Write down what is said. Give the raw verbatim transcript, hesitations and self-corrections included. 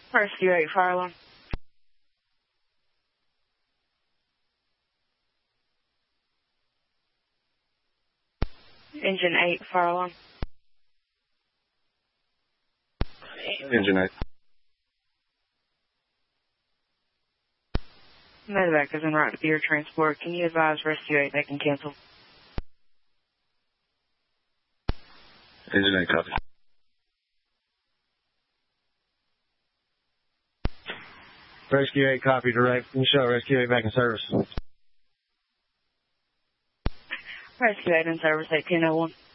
Rescue eight, fire alarm. Engine eight, fire alarm. Engine eight. Medevac is en route to Beer Transport. Can you advise Rescue eight they can cancel? Engine eight, copy. Rescue eight, copy, direct. Can you show Rescue eight back in service? Rescue eight in service, eighteen oh one.